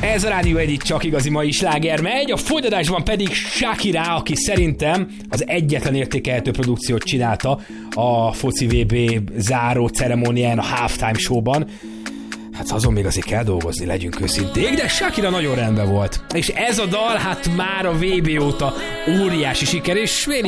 Ez a Rádió egyik csak igazi mai sláger megy, a folytatásban pedig Shakira, aki szerintem az egyetlen értékelhető produkciót csinálta a foci VB záró ceremónián, a halftime showban. Hát azon még azért kell dolgozni, legyünk őszinték, de Shakira nagyon rendben volt. És ez a dal hát már a VB óta óriási siker, és